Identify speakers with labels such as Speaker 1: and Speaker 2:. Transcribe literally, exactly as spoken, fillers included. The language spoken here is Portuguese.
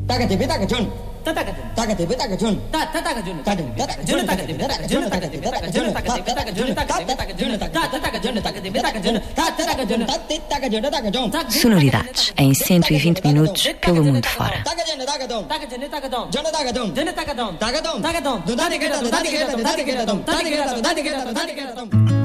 Speaker 1: Sonoridades em cento e vinte minutos pelo mundo fora.
Speaker 2: Tagadon,